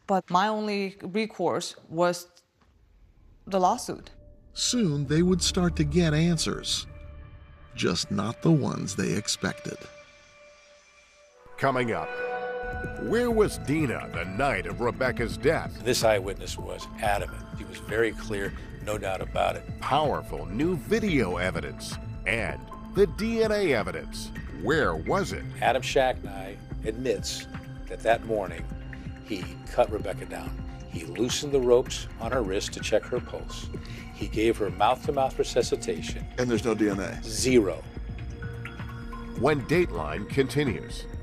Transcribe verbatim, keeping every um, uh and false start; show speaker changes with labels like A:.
A: But my only recourse was the lawsuit.
B: Soon they would start to get answers, just not the ones they expected.
C: Coming up, where was Dina the night of Rebecca's death?
D: This eyewitness was adamant. He was very clear, no doubt about it.
C: Powerful new video evidence and the D N A evidence. Where was it?
D: Adam Shacknai admits that that morning he cut Rebecca down. He loosened the ropes on her wrist to check her pulse. He gave her mouth-to-mouth resuscitation.
E: And there's no D N A?
D: Zero.
C: When Dateline continues.